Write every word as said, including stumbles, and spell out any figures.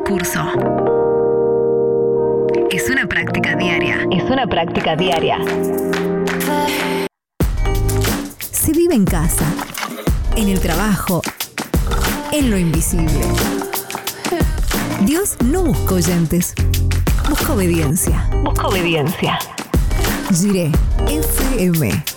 discurso. Es una práctica diaria. Es una práctica diaria. Se vive en casa, en el trabajo, en lo invisible. Dios no busca oyentes, busca obediencia. Busca obediencia. Jiré F M.